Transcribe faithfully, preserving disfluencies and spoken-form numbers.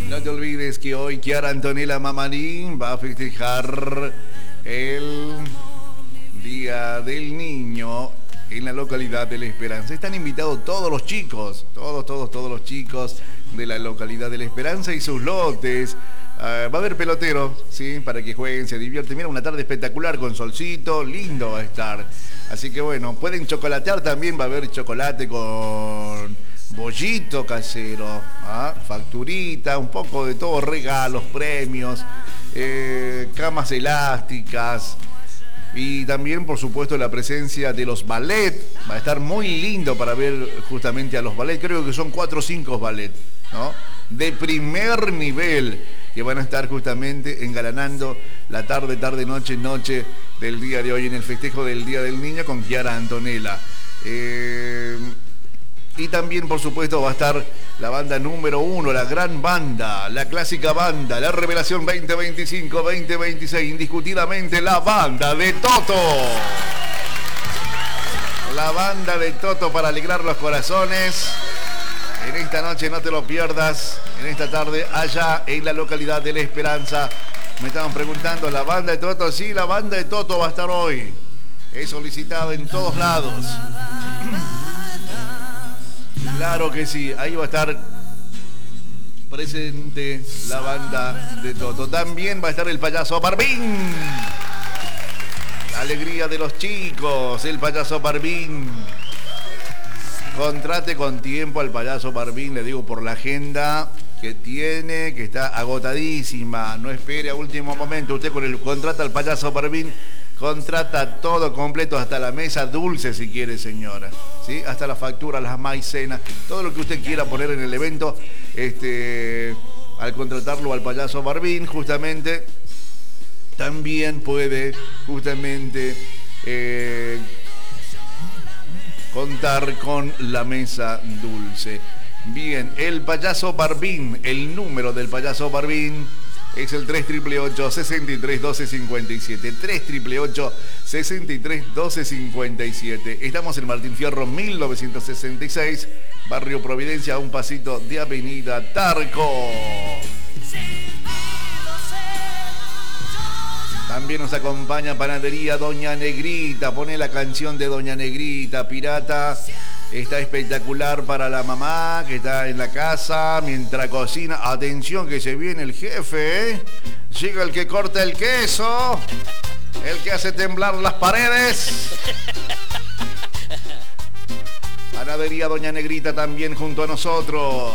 No te olvides que hoy Chiara Antonella Mamarín va a festejar el Día del Niño en la localidad de La Esperanza. Están invitados todos los chicos, todos, todos, todos los chicos de la localidad de La Esperanza y sus lotes. Uh, va a haber pelotero, ¿sí? Para que jueguen, se divierten. Mira, una tarde espectacular con solcito, lindo va a estar. Así que bueno, pueden chocolatear también, va a haber chocolate con bollito casero, ¿ah? Facturita, un poco de todo, regalos, premios, eh, camas elásticas. Y también, por supuesto, la presencia de los ballet. Va a estar muy lindo para ver justamente a los ballet. Creo que son cuatro o cinco ballet, ¿no? De primer nivel, que van a estar justamente engalanando la tarde, tarde, noche, noche del día de hoy en el festejo del Día del Niño con Chiara Antonella. Eh, y también, por supuesto, va a estar la banda número uno, la gran banda, la clásica banda, la revelación veinte veinticinco veinte veintiséis, indiscutidamente la banda de Toto. La banda de Toto para alegrar los corazones. En esta noche no te lo pierdas, en esta tarde allá en la localidad de La Esperanza. Me estaban preguntando, ¿la banda de Toto? Sí, la banda de Toto va a estar hoy. He solicitado en todos lados. Claro que sí, ahí va a estar presente la banda de Toto. También va a estar el payaso Barbín. La alegría de los chicos, el payaso Barbín. Contrate con tiempo al payaso Barbín, le digo por la agenda que tiene, que está agotadísima. No espere a último momento. Usted con el contrata al payaso Barbín, contrata todo completo, hasta la mesa dulce si quiere, señora, ¿sí? Hasta la factura, las maicenas, todo lo que usted quiera poner en el evento, este, al contratarlo al payaso Barbín, justamente, también puede justamente eh, contar con la mesa dulce. Bien, el payaso Barbín, el número del payaso Barbín es el tres ocho ocho, seis tres, uno dos cinco siete, tres ocho ocho, seis tres, uno dos cinco siete. Estamos en Martín Fierro mil novecientos sesenta y seis, Barrio Providencia, a un pasito de Avenida Tarco. También nos acompaña Panadería Doña Negrita. Pone la canción de Doña Negrita, pirata. Está espectacular para la mamá que está en la casa mientras cocina. Atención que se viene el jefe, ¿eh? Llega el que corta el queso, el que hace temblar las paredes. Panadería Doña Negrita también junto a nosotros.